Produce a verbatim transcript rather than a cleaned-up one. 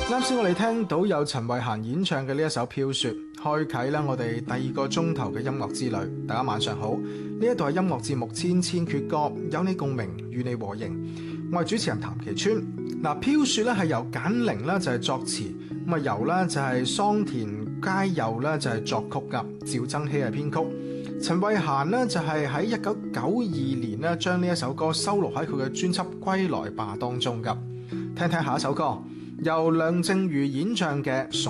啱先我哋聽到有陳慧嫻演唱嘅呢一首《飄雪》，開啟啦我哋第二個鐘頭嘅音樂之旅。大家晚上好，呢一度係音樂節目《千千闕歌》，有你共鳴，與你和應。我係主持人譚其川。嗱，《飄雪》咧係由簡玲咧就係作詞，咁啊由咧就係桑田佳祐咧就係作曲噶，趙增熹係編曲。陳慧嫻呢就係喺一九九二年咧將呢一首歌收錄喺佢嘅專輯《歸來吧》當中噶。聽聽下一首歌，由梁靜茹演唱嘅《